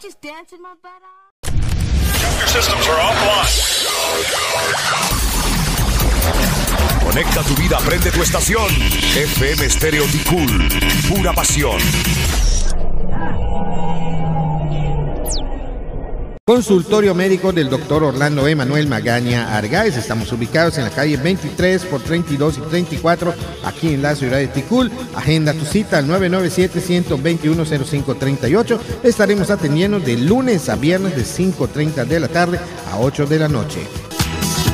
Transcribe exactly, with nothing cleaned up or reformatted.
just dancing my butt off? Your systems are offline. Conecta tu vida, prende tu estación. F M Stereo Ticul, pura pasión. Consultorio médico del doctor Orlando Emanuel Magaña Argáez. Estamos ubicados en la calle veintitrés por treinta y dos y treinta y cuatro, aquí en la ciudad de Ticul. Agenda tu cita al nueve nueve siete, uno dos uno, cero cinco tres ocho. Estaremos atendiendo de lunes a viernes de cinco y media de la tarde a ocho de la noche.